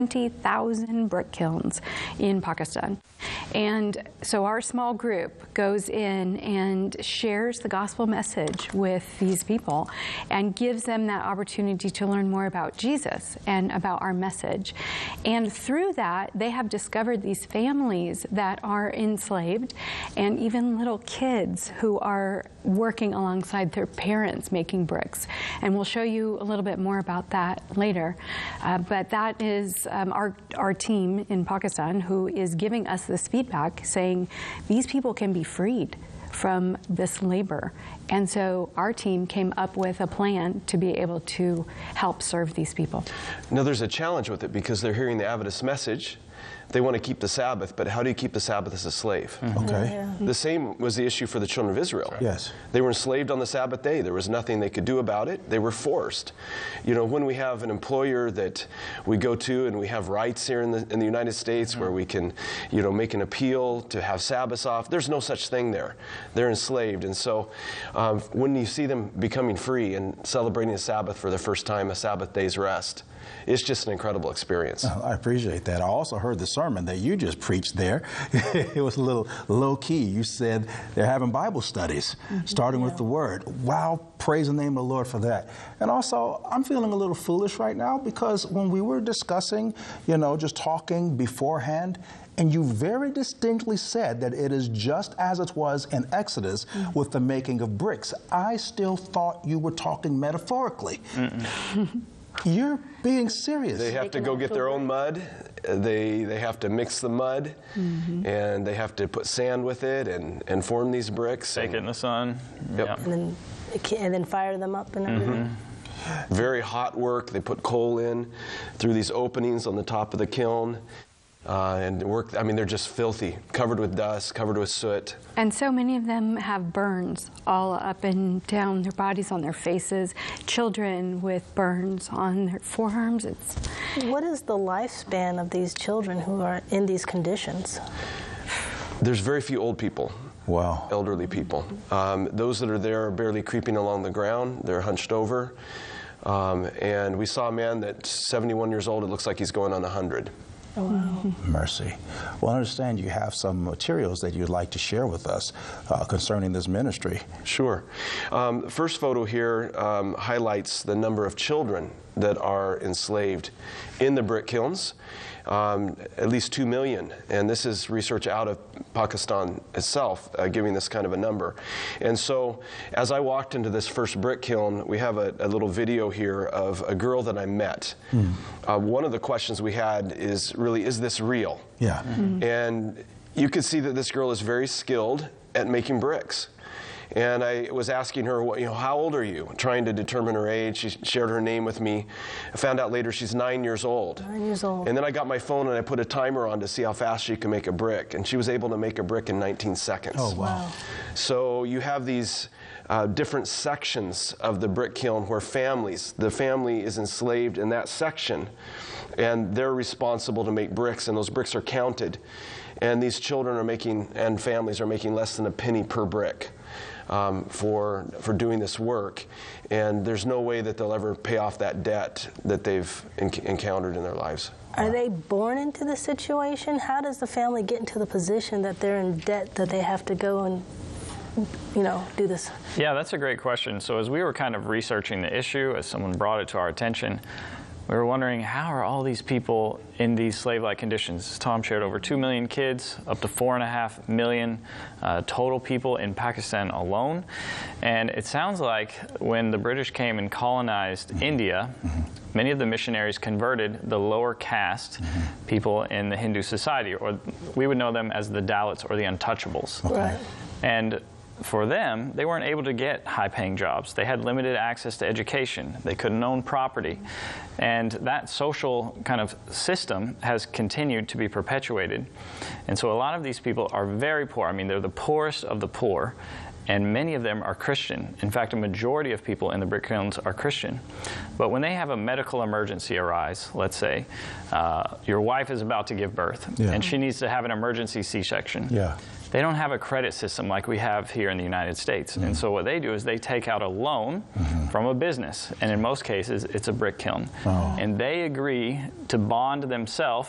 20,000 brick kilns in Pakistan. And so our small group goes in and shares the gospel message with these people and gives them that opportunity to learn more about Jesus and about our message. And through that, they have discovered these families that are enslaved and even little kids who are working alongside their parents making bricks. And we'll show you a little bit more about that later. But that is our team in Pakistan who is giving us this feedback saying these people can be freed from this labor. And so our team came up with a plan to be able to help serve these people. Now there's a challenge with it because they're hearing the Adventist message. They want to keep the Sabbath, but how do you keep the Sabbath as a slave? Okay. Yeah. The same was the issue for the children of Israel. Yes. They were enslaved on the Sabbath day. There was nothing they could do about it. They were forced. You know, when we have an employer that we go to and we have rights here in the United States where we can, you know, make an appeal to have Sabbaths off, there's no such thing there. They're enslaved. And so when you see them becoming free and celebrating the Sabbath for the first time, a Sabbath day's rest, it's just an incredible experience. I appreciate that. I also heard the sermon that you just preached there. It was a little low-key. You said they're having Bible studies, starting with the Word. Wow, praise the name of the Lord for that. And also, I'm feeling a little foolish right now because when we were discussing, you know, just talking beforehand, and you very distinctly said that it is just as it was in Exodus with the making of bricks. I still thought you were talking metaphorically. You're being serious. They have to go get their own mud. They have to mix the mud, and they have to put sand with it and form these bricks. Bake it in the sun. Yep. Yeah. And then fire them up and everything. Very hot work. They put coal in through these openings on the top of the kiln. And work, I mean, they're just filthy, covered with dust, covered with soot. And so many of them have burns all up and down their bodies, on their faces, children with burns on their forearms. What is the lifespan of these children who are in these conditions? There's very few old people. Wow. Elderly people. Those that are there are barely creeping along the ground. They're hunched over. And we saw a man that's 71 years old. It looks like he's going on 100. Oh, wow. Mercy. Well, I understand you have some materials that you'd like to share with us concerning this ministry. Sure. First photo here highlights the number of children that are enslaved in the brick kilns. At least 2 million, and this is research out of Pakistan itself giving this kind of a number. And so as I walked into this first brick kiln, we have a little video here of a girl that I met. One of the questions we had is really, is this real? Yeah. And you could see that this girl is very skilled at making bricks. And I was asking her, you know, how old are you? Trying to determine her age. She shared her name with me. I found out later she's 9 years old. 9 years old. And then I got my phone and I put a timer on to see how fast she can make a brick. And she was able to make a brick in 19 seconds. Oh, wow. So you have these different sections of the brick kiln where the family is enslaved in that section. And they're responsible to make bricks, and those bricks are counted. And these children are making, and families are making less than a penny per brick. For doing this work, and there's no way that they'll ever pay off that debt that they've encountered in their lives. Are they born into the situation? How does the family get into the position that they're in debt, that they have to go and, you know, do this? Yeah, that's a great question. So as we were kind of researching the issue, as someone brought it to our attention, we were wondering, how are all these people in these slave-like conditions? As Tom shared, over 2 million kids, up to 4.5 million total people in Pakistan alone. And it sounds like when the British came and colonized India, many of the missionaries converted the lower caste people in the Hindu society, or we would know them as the Dalits or the untouchables. Okay. Right. And for them, they weren't able to get high-paying jobs. They had limited access to education. They couldn't own property. And that social kind of system has continued to be perpetuated. And so a lot of these people are very poor. I mean, they're the poorest of the poor. and many of them are Christian. In fact, a majority of people in the brick kilns are Christian. But when they have a medical emergency arise, let's say your wife is about to give birth, and she needs to have an emergency C-section. They don't have a credit system like we have here in the United States. And so what they do is they take out a loan from a business, and in most cases, it's a brick kiln. And they agree to bond themselves